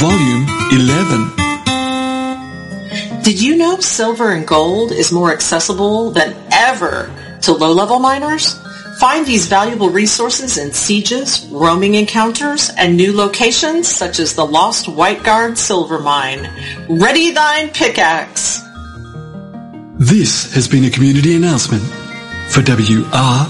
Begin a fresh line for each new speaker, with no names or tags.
Volume 11.
Did you know silver and gold is more accessible than ever to low-level miners? Find these valuable resources in sieges, roaming encounters, and new locations such as the Lost White Guard Silver Mine. Ready thine pickaxe!
This has been a community announcement for WR